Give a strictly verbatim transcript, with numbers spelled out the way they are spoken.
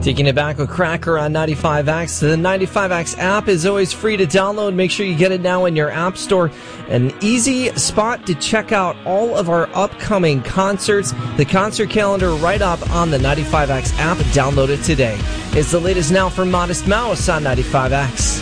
Taking it back with Cracker on ninety-five X. The ninety-five X app is always free to download. Make sure you get it now in your app store. An easy spot to check out all of our upcoming concerts. The concert calendar right up on the ninety-five X app. Download it today. It's the latest now from Modest Mouse on ninety-five X.